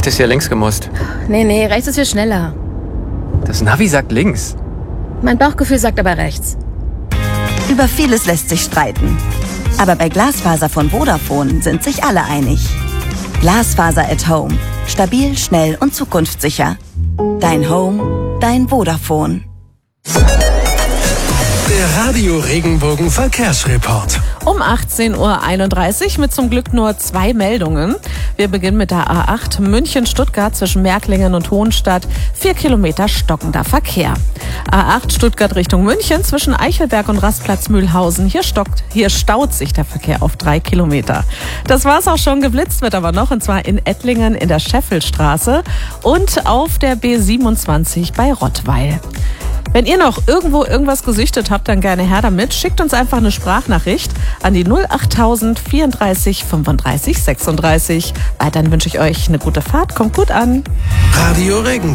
hättest ja links gemusst. Nee, rechts ist viel schneller. Das Navi sagt links. Mein Bauchgefühl sagt aber rechts. Über vieles lässt sich streiten. Aber bei Glasfaser von Vodafone sind sich alle einig. Glasfaser at Home. Stabil, schnell und zukunftssicher. Dein Home, dein Vodafone. Der Radio Regenbogen Verkehrsreport. Um 18:31 Uhr mit zum Glück nur 2 Meldungen. Wir beginnen mit der A8 München-Stuttgart zwischen Märklingen und Hohenstadt. 4 Kilometer stockender Verkehr. A8 Stuttgart Richtung München zwischen Eichelberg und Rastplatz Mühlhausen. Hier staut sich der Verkehr auf 3 Kilometer. Das war's auch schon. Geblitzt wird aber noch, und zwar in Ettlingen in der Scheffelstraße und auf der B27 bei Rottweil. Wenn ihr noch irgendwo irgendwas gesüchtet habt, dann gerne her damit. Schickt uns einfach eine Sprachnachricht an die 08000 34 35 36. Weiterhin wünsche ich euch eine gute Fahrt. Kommt gut an. Radio Regenbogen.